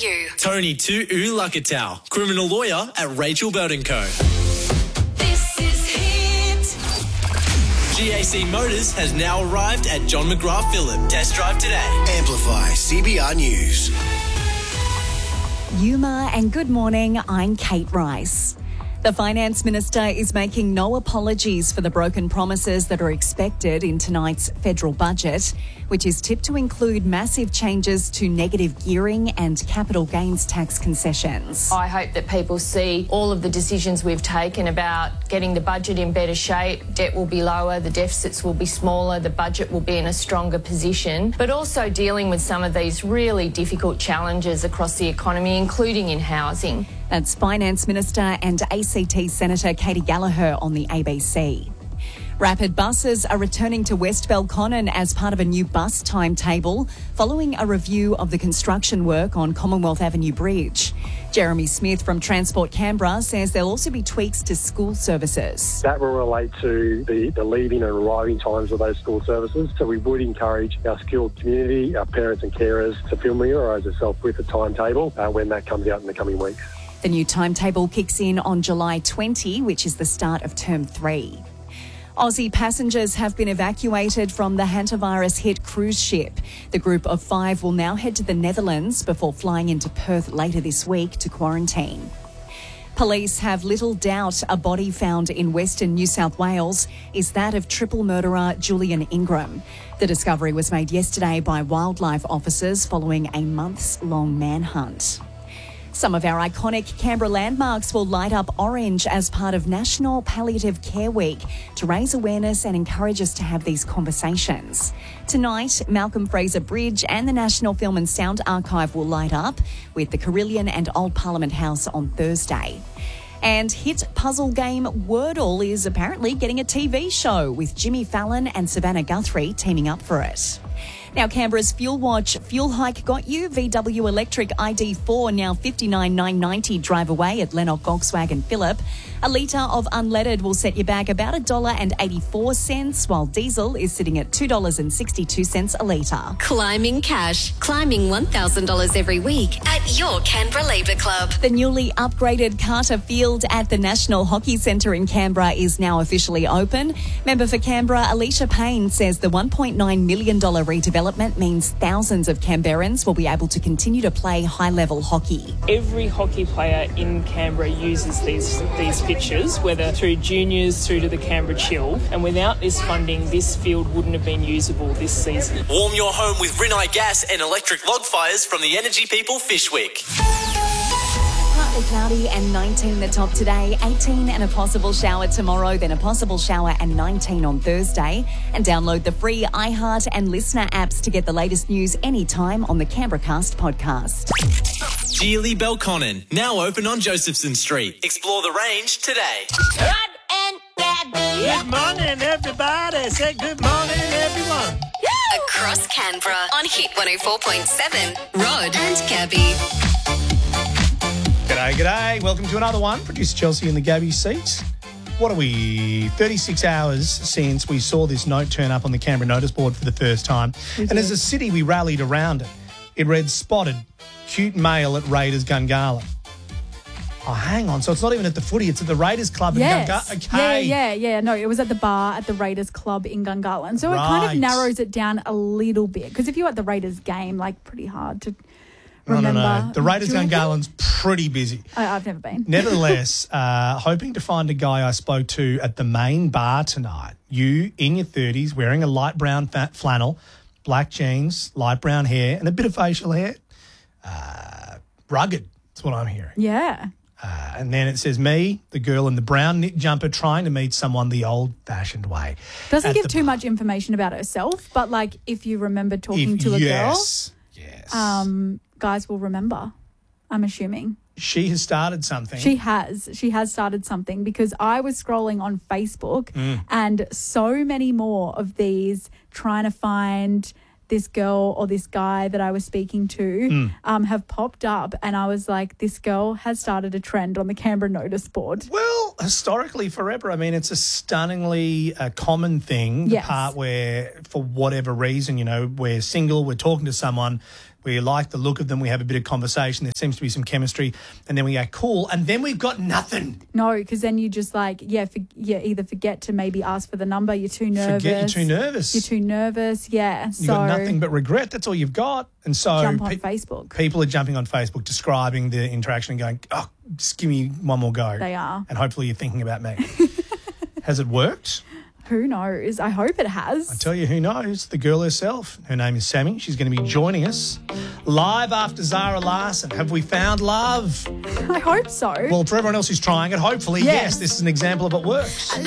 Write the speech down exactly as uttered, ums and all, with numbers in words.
you. Tony Tu Ulakatau, criminal lawyer at Rachel Burton Co. This is Hit. G A C Motors has now arrived at John McGrath Phillip. Test drive today. Amplify C B R News. Yuma and good morning, I'm Kate Rice. The Finance Minister is making no apologies for the broken promises that are expected in tonight's federal budget, which is tipped to include massive changes to negative gearing and capital gains tax concessions. I hope that people see all of the decisions we've taken about getting the budget in better shape. Debt will be lower, the deficits will be smaller, the budget will be in a stronger position, but also dealing with some of these really difficult challenges across the economy, including in housing. That's Finance Minister and A C T Senator Katie Gallagher on the A B C. Rapid buses are returning to West Belconnen as part of a new bus timetable following a review of the construction work on Commonwealth Avenue Bridge. Jeremy Smith from Transport Canberra says there'll also be tweaks to school services. That will relate to the, the leaving and arriving times of those school services. So we would encourage our skilled community, our parents and carers to familiarise themselves with the timetable uh, when that comes out in the coming weeks. The new timetable kicks in on July twentieth, which is the start of term three. Aussie passengers have been evacuated from the hantavirus-hit cruise ship. The group of five will now head to the Netherlands before flying into Perth later this week to quarantine. Police have little doubt a body found in Western New South Wales is that of triple murderer Julian Ingram. The discovery was made yesterday by wildlife officers following a months-long manhunt. Some of our iconic Canberra landmarks will light up orange as part of National Palliative Care Week to raise awareness and encourage us to have these conversations. Tonight, Malcolm Fraser Bridge and the National Film and Sound Archive will light up, with the Carillion and Old Parliament House on Thursday. And hit puzzle game Wordle is apparently getting a T V show, with Jimmy Fallon and Savannah Guthrie teaming up for it. Now, Canberra's Fuel Watch fuel hike got you. V W Electric I D four now fifty-nine thousand nine hundred ninety dollars drive away at Lennox Volkswagen Phillip. A litre of unleaded will set you back about one dollar eighty-four, while diesel is sitting at two dollars sixty-two a litre. Climbing cash. Climbing one thousand dollars every week at your Canberra Labour Club. The newly upgraded Carter Field at the National Hockey Centre in Canberra is now officially open. Member for Canberra, Alicia Payne, says the one point nine million dollars redevelopment means thousands of Canberrans will be able to continue to play high-level hockey. Every hockey player in Canberra uses these these pitches, whether through juniors through to the Canberra Chill, and without this funding, this field wouldn't have been usable this season. Warm your home with Rinnai gas and electric log fires from the Energy People Fishwick. Partly cloudy and nineteen the top today, eighteen and a possible shower tomorrow, then a possible shower and nineteen on Thursday. And download the free iHeart and Listener apps to get the latest news anytime on the Canberra Cast podcast. Geely Belconnen, now open on Josephson Street. Explore the range today. Good morning, everybody. Say good morning, everyone. Across Canberra on Hit one oh four point seven. Rod and Gabby. G'day, g'day. Welcome to another one. Producer Chelsea in the Gabby seat. What are we, thirty-six hours since we saw this note turn up on the Canberra notice board for the first time. We and did. as a city, we rallied around it. It read, spotted, cute male at Raiders Gungahlin. Oh, hang on. So it's not even at the footy. It's at the Raiders Club Yes. in Gungahlin. Okay. Yeah, yeah, yeah. No, it was at the bar at the Raiders Club in Gungahlin. So it kind Right. of narrows it down a little bit. Because if you're at the Raiders game, like, pretty hard to I remember. don't know. The Raiders Do you reckon? Gungahlin's pretty busy. I, I've never been. Nevertheless, uh, hoping to find a guy I spoke to at the main bar tonight. You, in your thirties, wearing a light brown fat flannel, black jeans, light brown hair, and a bit of facial hair. Uh, rugged, that's what I'm hearing. Yeah. Uh, and then it says me, the girl in the brown knit jumper, trying to meet someone the old-fashioned way. Doesn't At give the too bar. much information about herself, but, like, if you remember talking If- to a yes, yes. girl, um, guys will remember, I'm assuming. She has started something. She has. She has started something, because I was scrolling on Facebook Mm. and so many more of these trying to find this girl or this guy that I was speaking to Mm. um, have popped up, and I was like, this girl has started a trend on the Canberra notice board. Well, historically, forever. I mean, it's a stunningly uh, common thing, the Yes. part where, for whatever reason, you know, we're single, we're talking to someone, We like the look of them. We have a bit of conversation. There seems to be some chemistry. And then we go, cool. And then we've got nothing. No, because then you just like, yeah, for, yeah, either forget to maybe ask for the number. You're too nervous. Forget you're too nervous. You're too nervous, yeah. You've so got nothing but regret. That's all you've got. And so jump on Facebook. People are jumping on Facebook, describing the interaction and going, oh, just give me one more go. They are. And hopefully you're thinking about me. Has it worked? Who knows? I hope it has. I tell you who knows. The girl herself. Her name is Sammy. She's going to be joining us live after Zara Larson. Have we found love? I hope so. Well, for everyone else who's trying it, hopefully, Yes. yes, this is an example of it works.